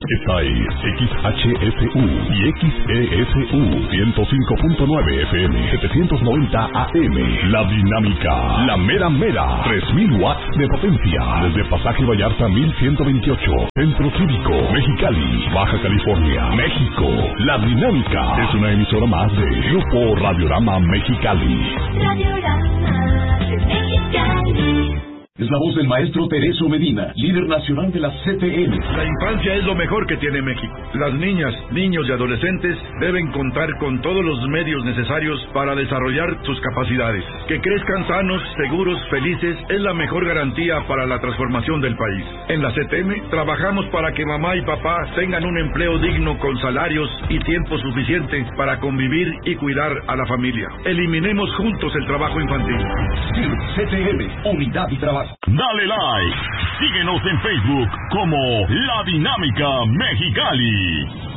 Esta es XHSU y XESU 105.9 FM, 790 AM. La Dinámica, la mera mera, 3000 watts de potencia. Desde Pasaje Vallarta 1128, Centro Cívico, Mexicali, Baja California, México. La Dinámica es una emisora más de Grupo Radiorama Mexicali. Radiorama Mexicali. Es la voz del maestro Tereso Medina, líder nacional de la CTM. La infancia es lo mejor que tiene México. Las niñas, niños y adolescentes deben contar con todos los medios necesarios para desarrollar sus capacidades. Que crezcan sanos, seguros, felices, es la mejor garantía para la transformación del país. En la CTM trabajamos para que mamá y papá tengan un empleo digno con salarios y tiempo suficiente para convivir y cuidar a la familia. Eliminemos juntos el trabajo infantil. CTM, Unidad y Trabajo. Dale like. Síguenos en Facebook como La Dinámica Mexicali.